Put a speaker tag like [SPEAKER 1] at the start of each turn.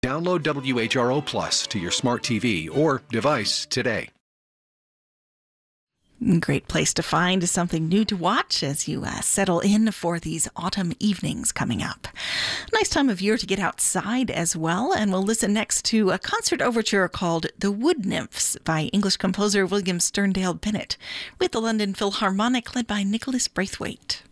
[SPEAKER 1] Download WHRO Plus to your smart TV or device today.
[SPEAKER 2] Great place to find something new to watch as you settle in for these autumn evenings coming up. Nice time of year to get outside as well, and we'll listen next to a concert overture called The Wood Nymphs by English composer William Sterndale Bennett with the London Philharmonic led by Nicholas Braithwaite.